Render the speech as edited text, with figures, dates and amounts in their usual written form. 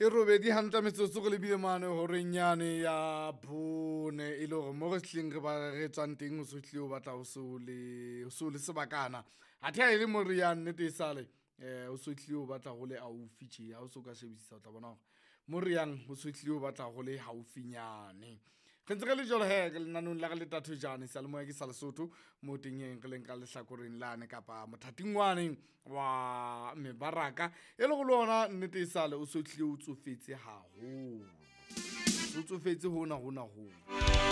e robedi hanta metsotso go lebile mane horenyane ya bone e le gore mo go setleng re ba re tswang teng o sotlhe o batla o se o le sebakana a thea e le moriane nnete e sale o sotlhe o batla go le aufi tše ga o se o ka shebisisa o tla bona gore mo reyang o sotlhe o batla go le gaufinyane ge ntse ge le jalo he ke lenanong la ge le tathojane sa le moya ke sa lesotho mo tengeng re leng ka lehlakoreng lane kapa mothatingwaneng wa mebaraka e le go le ona nnete e sale o sotlhe o tsofetse haholo o tsofetse hona